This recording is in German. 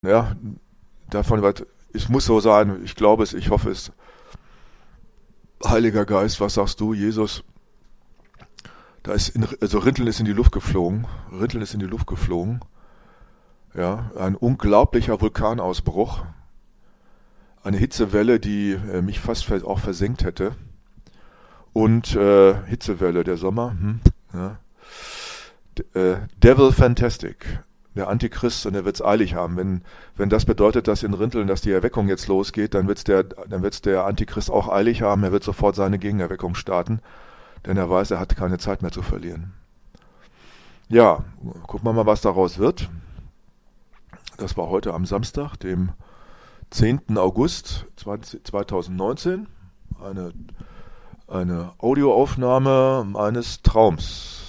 Ja, davon wird, es muss so sein, ich glaube es, ich hoffe es. Heiliger Geist, was sagst du, Jesus? Also Rinteln ist in die Luft geflogen. Rinteln ist in die Luft geflogen. Ja, ein unglaublicher Vulkanausbruch. Eine Hitzewelle, die mich fast auch versenkt hätte. Und Hitzewelle, der Sommer. Ja. Devil Fantastic. Der Antichrist, und er wird's eilig haben. Wenn das bedeutet, dass in Rinteln, dass die Erweckung jetzt losgeht, dann wird's der Antichrist auch eilig haben. Er wird sofort seine Gegenerweckung starten, denn er weiß, er hat keine Zeit mehr zu verlieren. Ja, gucken wir mal, was daraus wird. Das war heute am Samstag, dem 10. August 2019. Eine Audioaufnahme eines Traums.